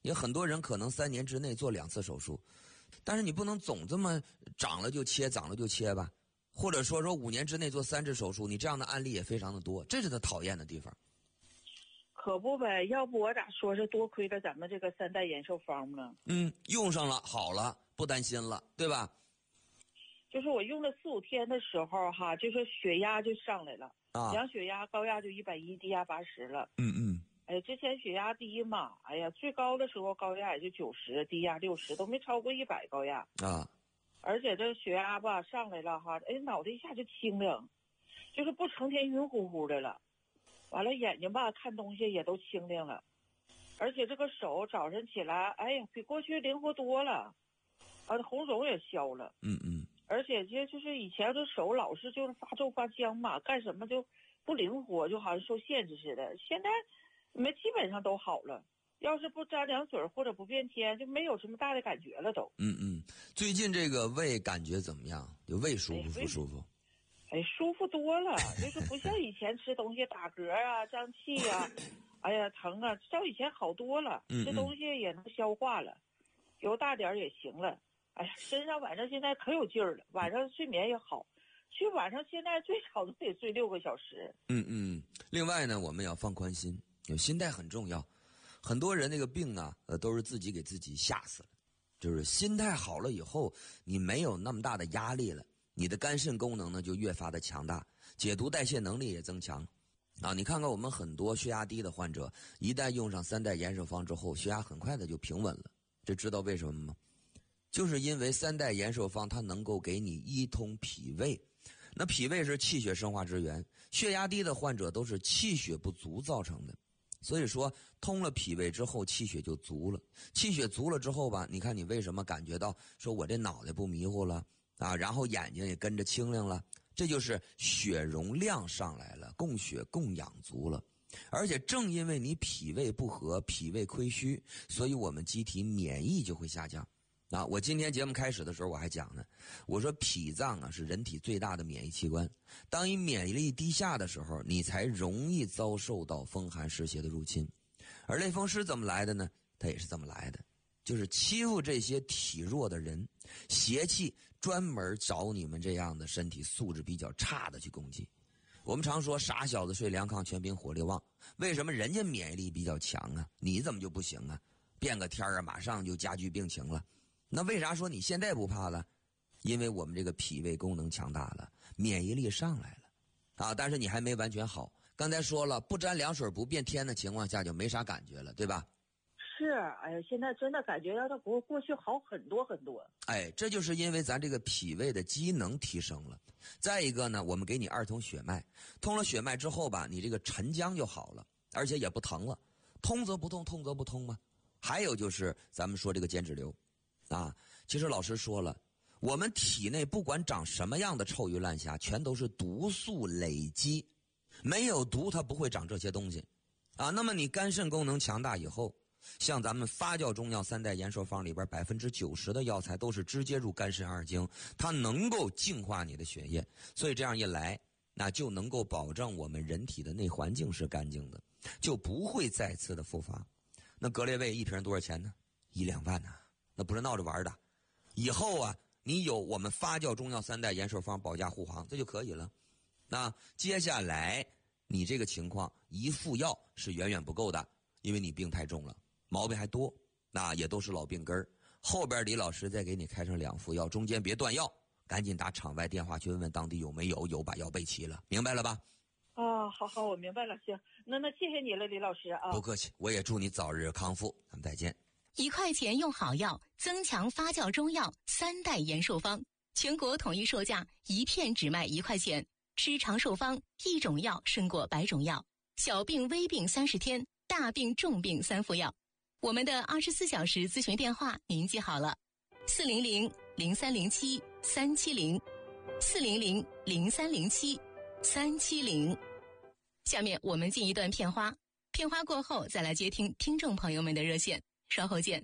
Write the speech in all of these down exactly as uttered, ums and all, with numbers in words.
也很多人可能三年之内做两次手术，但是你不能总这么长了就切，长了就切吧。或者说说五年之内做三次手术，你这样的案例也非常的多，这是他讨厌的地方。 可不呗，要不我咋说是多亏了咱们这个三代延寿方呢？ 嗯，用上了，好了，不担心了，对吧？ 就是我用了四五天的时候哈，就是血压就上来了， 啊， 量血压高压就一百一，低压八十了。 嗯嗯。 哎，之前血压低嘛，哎呀，最高的时候高压也就九十，低压六十，都没超过一百高压啊。 而且这血压吧上来了哈，哎，脑袋一下就清亮，就是不成天晕乎乎的了。完了眼睛吧看东西也都清亮了，而且这个手早晨起来，哎呀，比过去灵活多了，啊，红肿也消了。 嗯嗯。 而且这就是以前这手老是就是发皱发僵嘛，干什么就不灵活，就好像受限制似的。现在没基本上都好了。要是不沾凉水或者不变天，就没有什么大的感觉了都。 嗯嗯，最近这个胃感觉怎么样？就胃舒服不舒服？ 哎，舒服多了，就是不像以前吃东西打嗝啊、胀气啊，哎呀疼啊，照以前好多了。 嗯嗯， 吃东西也能消化了，油大点也行了。哎呀，身上晚上现在可有劲儿了，晚上睡眠也好。去晚上现在最少都得睡六个小时。 嗯嗯，另外呢，我们要放宽心，有心态很重要。很多人那个病啊，呃，都是自己给自己吓死了。就是心态好了以后，你没有那么大的压力了，你的肝肾功能呢就越发的强大，解毒代谢能力也增强。啊，你看看我们很多血压低的患者，一旦用上三代延寿方之后，血压很快的就平稳了。这知道为什么吗？就是因为三代延寿方它能够给你一通脾胃。那脾胃是气血生化之源，血压低的患者都是气血不足造成的。所以说通了脾胃之后，气血就足了。气血足了之后吧，你看你为什么感觉到说我这脑袋不迷糊了啊，然后眼睛也跟着清亮了，这就是血容量上来了，供血供氧足了。而且正因为你脾胃不和，脾胃亏虚，所以我们机体免疫就会下降。啊，我今天节目开始的时候我还讲呢，我说脾脏啊是人体最大的免疫器官，当你免疫力低下的时候，你才容易遭受到风寒湿邪的入侵。而类风湿怎么来的呢？它也是这么来的，就是欺负这些体弱的人，邪气专门找你们这样的身体素质比较差的去攻击。我们常说傻小子睡凉炕，全凭火力旺，为什么人家免疫力比较强啊？你怎么就不行啊？变个天啊，马上就加剧病情了。那为啥说你现在不怕了？因为我们这个脾胃功能强大了，免疫力上来了啊！但是你还没完全好。刚才说了，不沾凉水不变天的情况下就没啥感觉了，对吧？ 是，哎呀，现在真的感觉要到过过去好很多很多。 哎，这就是因为咱这个脾胃的机能提升了。再一个呢，我们给你二通血脉，通了血脉之后吧，你这个沉僵就好了，而且也不疼了。通则不痛，痛则不通嘛。还有就是咱们说这个减脂瘤。啊，其实老师说了，我们体内不管长什么样的臭鱼烂虾，全都是毒素累积，没有毒它不会长这些东西啊。那么你肝肾功能强大以后，像咱们发酵中药三代延寿方里边百分之九十的药材都是直接入肝肾二经，它能够净化你的血液，所以这样一来，那就能够保证我们人体的内环境是干净的，就不会再次的复发。那格列卫一瓶多少钱呢？一两万呢、啊？那不是闹着玩的。以后啊，你有我们发酵中药三代延寿方保驾护航，这就可以了。那接下来你这个情况一副药是远远不够的，因为你病太重了，毛病还多，那也都是老病根儿。后边李老师再给你开上两副药，中间别断药，赶紧打场外电话去问问当地有没有，有把药备齐了，明白了吧？ 啊，好好，我明白了，行，那那谢谢你了，李老师啊。 不客气，我也祝你早日康复，咱们再见。 一块钱用好药，增强发酵中药三代延寿方，全国统一售价，一片只卖一块钱。吃长寿方，一种药胜过百种药。小病微病三十天，大病重病三副药。我们的二十四小时咨询电话您记好了：四零零零三零七三七零，四零零零三零七三七零。下面我们进一段片花，片花过后再来接听听众朋友们的热线。稍后见。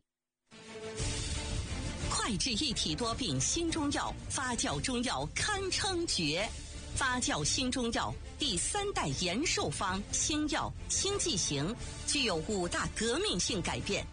快治一体多病新中药，发酵中药堪称绝。发酵新中药第三代延寿方新药清剂型，具有五大革命性改变，